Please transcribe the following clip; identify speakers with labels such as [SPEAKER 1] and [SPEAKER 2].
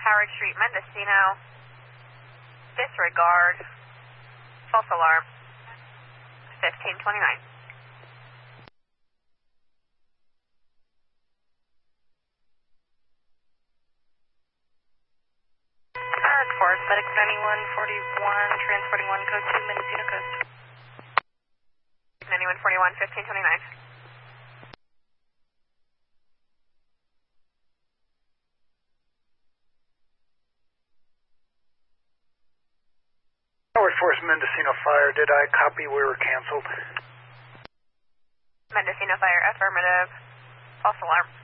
[SPEAKER 1] Howard Street, Mendocino. Disregard. False alarm. 1529. Forest Medic 9141, transporting 1 code 2, Mendocino Coast. 9141, 1529.
[SPEAKER 2] Howard Force Mendocino Fire, did I copy we were canceled?
[SPEAKER 1] Mendocino Fire, affirmative. False alarm.